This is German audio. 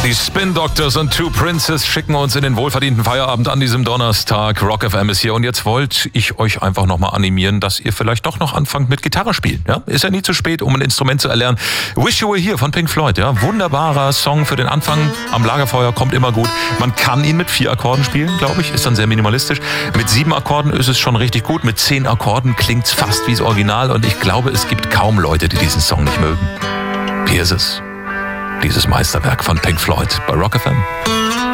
Die Spin Doctors und Two Princes schicken uns in den wohlverdienten Feierabend an diesem Donnerstag. Rock FM ist hier und jetzt wollte ich euch einfach nochmal animieren, dass ihr vielleicht doch noch anfangt mit Gitarre spielen. Ja? Ist ja nie zu spät, um ein Instrument zu erlernen. Wish You Were Here von Pink Floyd. Ja? Wunderbarer Song für den Anfang. Am Lagerfeuer kommt immer gut. Man kann ihn mit 4 Akkorden spielen, glaube ich. Ist dann sehr minimalistisch. Mit 7 Akkorden ist es schon richtig gut. Mit 10 Akkorden klingt's fast wie das Original und ich glaube, es gibt kaum Leute, die diesen Song nicht mögen. Hier ist es. Dieses Meisterwerk von Pink Floyd bei Rock FM.